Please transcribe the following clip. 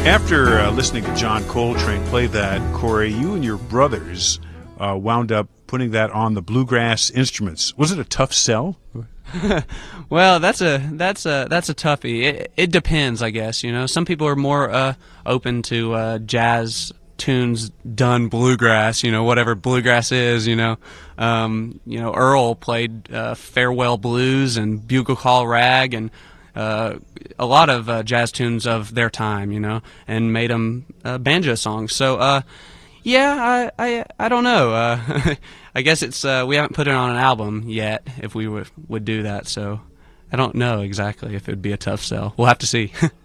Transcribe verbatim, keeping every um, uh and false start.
After uh, listening to John Coltrane play that, Corey, you and your brothers uh, wound up putting that on the Bluegrass Instruments. Was it a tough sell? Well, that's a that's a that's a toughie. It, it depends, I guess. You know, some people are more uh, open to uh, jazz tunes done bluegrass. You know, whatever bluegrass is. You know, um, you know, Earl played uh, Farewell Blues and Bugle Call Rag and uh, a lot of uh, jazz tunes of their time. You know, and made them uh, banjo songs. So. Uh, Yeah, I, I, I don't know. Uh, I guess it's uh, we haven't put it on an album yet. If we would would do that, so I don't know exactly if it would be a tough sell. We'll have to see.